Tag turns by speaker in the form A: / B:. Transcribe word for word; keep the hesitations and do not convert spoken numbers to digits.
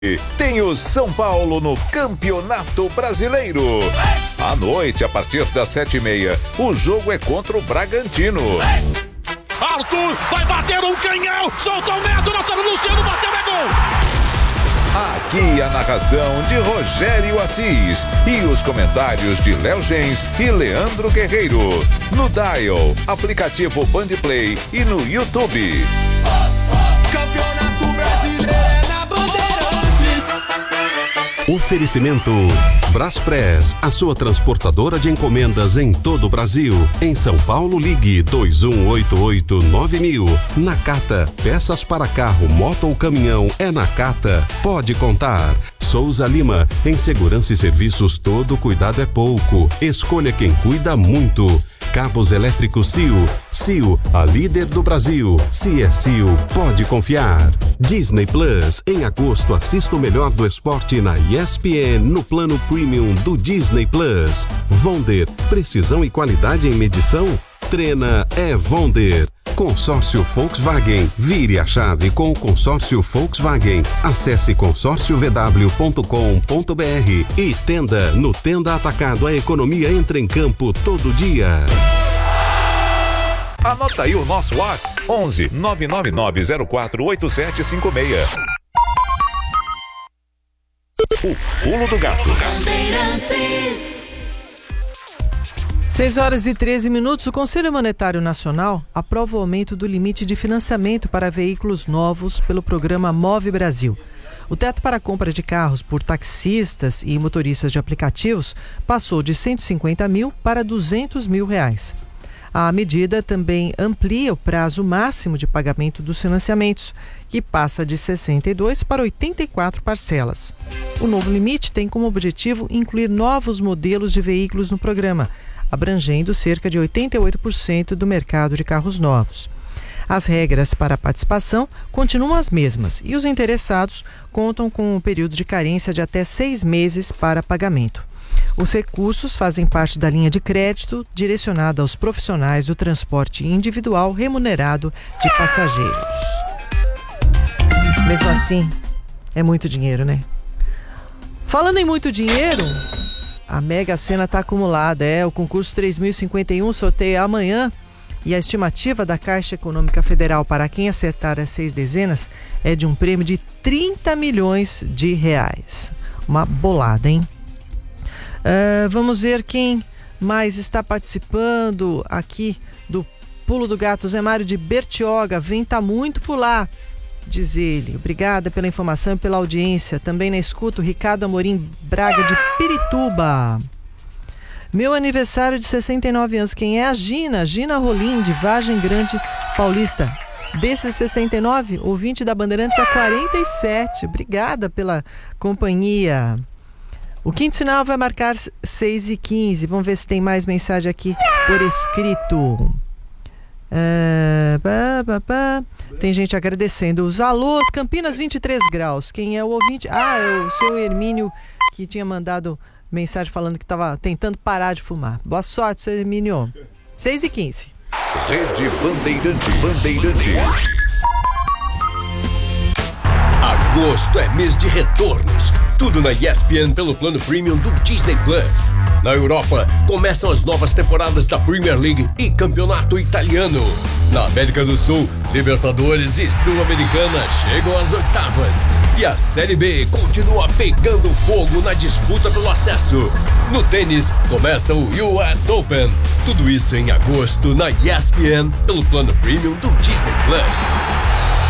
A: Tem o São Paulo no Campeonato Brasileiro. À noite, a partir das sete e meia, o jogo é contra o Bragantino.
B: Arthur vai bater um canhão, soltou o neto, nosso Luciano bateu, é gol!
A: Aqui a narração de Rogério Assis e os comentários de Léo Gens e Leandro Guerreiro. No Dial, aplicativo Bandplay e no YouTube.
C: Campeonato Brasileiro é na Bandeirantes.
D: Oferecimento Braspress, a sua transportadora de encomendas em todo o Brasil. Em São Paulo, ligue dois um oito oito nove mil. Nakata, peças para carro, moto ou caminhão, é Nakata. Pode contar. Souza Lima, em segurança e serviços todo cuidado é pouco. Escolha quem cuida muito. Cabos elétricos C I O. C I O, a líder do Brasil. Se é C I O, pode confiar. Disney Plus, em agosto assista o melhor do esporte na E S P N no plano Premium do Disney Plus. Vonder, precisão e qualidade em medição? Trena é Vonder. Consórcio Volkswagen. Vire a chave com o consórcio Volkswagen. Acesse consórcio v w ponto com ponto b r e Tenda. No Tenda Atacado, a economia entra em campo todo dia.
A: Anota aí o nosso WhatsApp: onze nove nove nove zero quatro oito sete cinco seis. O Pulo do Gato.
E: seis horas e treze minutos, o Conselho Monetário Nacional aprova o aumento do limite de financiamento para veículos novos pelo programa Move Brasil. O teto para a compra de carros por taxistas e motoristas de aplicativos passou de cento e cinquenta mil para duzentos mil reais. A medida também amplia o prazo máximo de pagamento dos financiamentos, que passa de sessenta e dois para oitenta e quatro parcelas. O novo limite tem como objetivo incluir novos modelos de veículos no programa, abrangendo cerca de oitenta e oito por cento do mercado de carros novos. As regras para a participação continuam as mesmas e os interessados contam com um período de carência de até seis meses para pagamento. Os recursos fazem parte da linha de crédito direcionada aos profissionais do transporte individual remunerado de passageiros. Mesmo assim, é muito dinheiro, né? Falando em muito dinheiro, a Mega Sena está acumulada. É, o concurso três mil e cinquenta e um sorteia amanhã e a estimativa da Caixa Econômica Federal para quem acertar as seis dezenas é de um prêmio de trinta milhões de reais. Uma bolada, hein? Uh, vamos ver quem mais está participando aqui do Pulo do Gato. Zé Mário de Bertioga, vem tá muito por lá, diz ele. Obrigada pela informação e pela audiência. Também na escuta o Ricardo Amorim Braga de Pirituba. Meu aniversário de sessenta e nove anos, quem é? A Gina, Gina Rolim, de Vargem Grande Paulista. Desses sessenta e nove, ouvinte da Bandeirantes há quarenta e sete. Obrigada pela companhia. O quinto sinal vai marcar seis e quinze. Vamos ver se tem mais mensagem aqui por escrito. Uh, pá, pá, pá. Tem gente agradecendo. Os alôs, Campinas vinte e três graus. Quem é o ouvinte? Ah, é o seu Hermínio, que tinha mandado mensagem falando que estava tentando parar de fumar. Boa sorte, seu Hermínio. seis e quinze.
A: Rede Bandeirantes. Bandeirantes.
F: Agosto é mês de retornos. Tudo na E S P N pelo plano Premium do Disney Plus. Na Europa, começam as novas temporadas da Premier League e Campeonato Italiano. Na América do Sul, Libertadores e Sul-Americana chegam às oitavas. E a Série B continua pegando fogo na disputa pelo acesso. No tênis, começa o U S Open. Tudo isso em agosto na E S P N pelo plano Premium do Disney Plus.